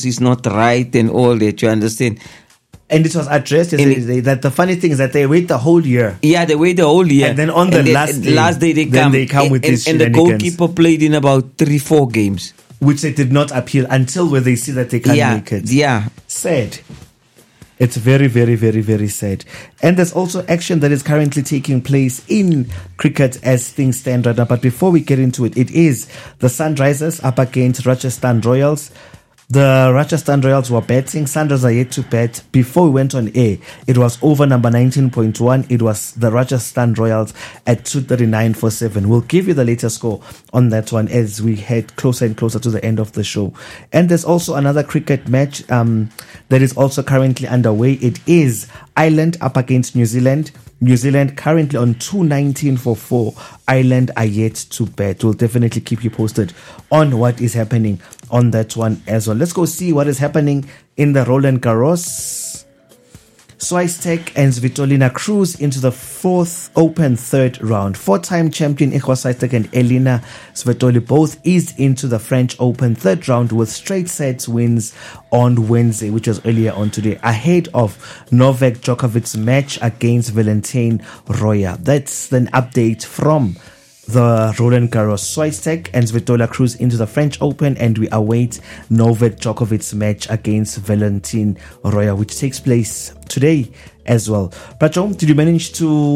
Gavos is not right and all that, you understand? And it was addressed yesterday that the funny thing is that they wait the whole year. Yeah, they wait the whole year. And then on the last day they come with this and the goalkeeper played in about 3-4 games. Which they did not appeal until where they see that they can't make it. Yeah. Sad. It's very, very, very, very sad. And there's also action that is currently taking place in cricket as things stand right now. But before we get into it, it is the Sunrisers up against Rajasthan Royals. The Rajasthan Royals were batting. Sunrisers are yet to bat. Before we went on air, it was over number 19.1. It was the Rajasthan Royals at 239 for 7. We'll give you the latest score on that one as we head closer and closer to the end of the show. And there's also another cricket match that is also currently underway. It is Ireland up against New Zealand. New Zealand currently on 219 for 4. Ireland are yet to bat. We'll definitely keep you posted on what is happening on that one as well. Let's go see what is happening in the Roland Garros. Swiatek and Svitolina cruise into the fourth Open third round. 4-time champion Iga Swiatek and Elina Svitolina both eased into the French Open third round with straight sets wins on Wednesday, which was earlier on today, ahead of Novak Djokovic's match against Valentin Roya. That's an update from the Roland Garros. Swiatek and Svitolina cruise into the French Open, and we await Novak Djokovic's match against Valentin Roya, which takes place today as well. Pracho, did you manage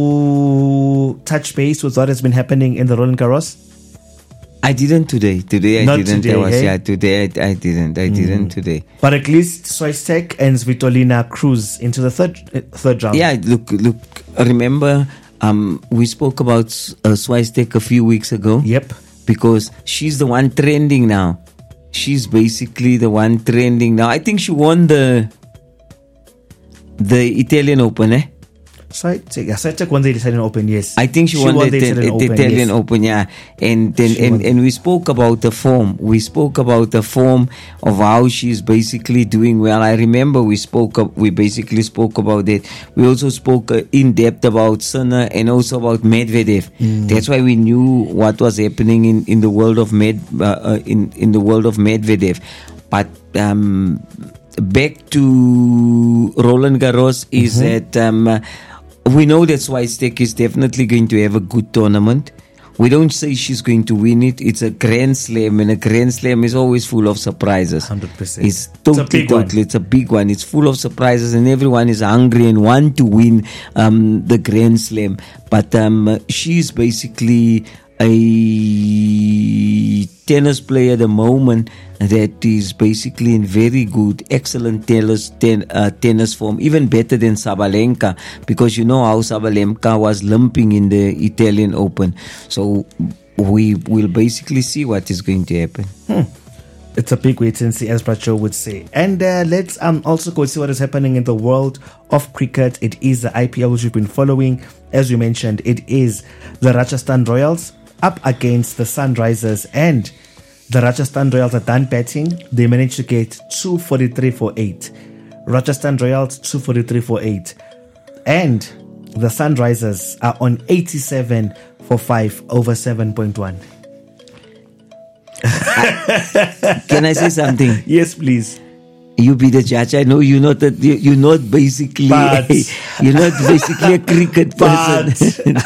to touch base with what has been happening in the Roland Garros? I didn't today. Today Not I didn't. today, Today I didn't. I didn't today. But at least Swiatek and Svitolina cruise into the third round. Yeah, look. Remember, we spoke about Swiatek a few weeks ago. Yep. Because she's the one trending now. She's basically the one trending now. I think she won the Italian Open, eh? Swiatek won the Italian Open, yes. I think she won the Italian Open, yeah. And we spoke about the form. We spoke about the form of how she's basically doing well. I remember we basically spoke about that. We also spoke in depth about Sinner and also about Medvedev. That's why we knew what was happening in the world of in the world of Medvedev. But back to Roland Garros is that we know that Swiatek is definitely going to have a good tournament. We don't say she's going to win it. It's a Grand Slam, and a Grand Slam is always full of surprises. 100%. It's a big one. It's full of surprises, and everyone is hungry and want to win the Grand Slam. But she's basically a tennis player at the moment that is basically in very good, excellent tennis form, even better than Sabalenka, because you know how Sabalenka was limping in the Italian Open. So we will basically see what is going to happen. It's a big wait and see, as Pracho would say. And let's also go see what is happening in the world of cricket. It is the IPL, which we've been following. As you mentioned, it is the Rajasthan Royals up against the Sunrisers, and the Rajasthan Royals are done batting. They managed to get 243 for 8. Rajasthan Royals 243 for 8. And the Sunrisers are on 87 for 5 over 7.1. Can I say something? Yes, please. You be the judge. I know you're not basically you're not basically a cricket person.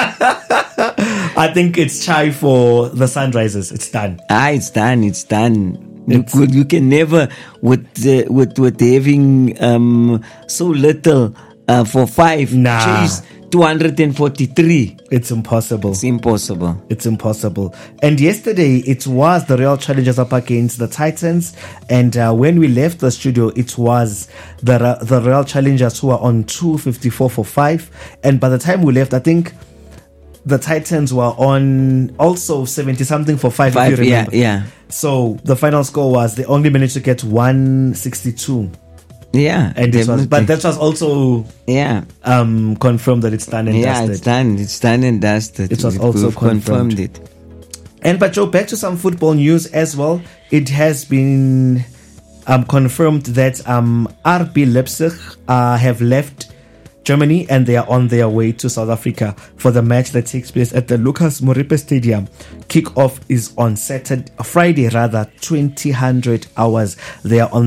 I think it's chai for the Sunrisers. It's done. It's done. You can never with having so little for 5 chase 243. It's impossible. It's impossible. And yesterday it was the Royal Challengers up against the Titans, and when we left the studio it was the Royal Challengers who were on 254 for 5, and by the time we left I think the Titans were on also 70 something for 5 if you remember. Yeah. So the final score was they only managed to get 162. Yeah, and but that was also confirmed that it's done and dusted. It's done and dusted. It was also confirmed it. And but Joe, back to some football news as well. It has been confirmed that RB Leipzig have left Germany and they are on their way to South Africa for the match that takes place at the Lucas Moripe Stadium. Kickoff is on Friday, 2000 hours. They are on